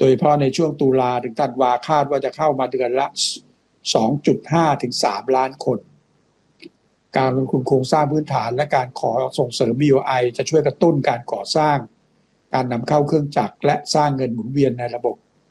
ยเฉพาะในช่วงตุลาถึงธันวาคาดว่าจะเข้ามาเดือนละ 2.5 ถึง 3 ล้านคนการลงทุนโครงสร้างพื้นฐานและการขอส่งเสริม BOI จะช่วยกระตุ้นการก่อสร้างการนำเข้าเครื่องจักรและสร้างเงินหมุนเวียนในระบบ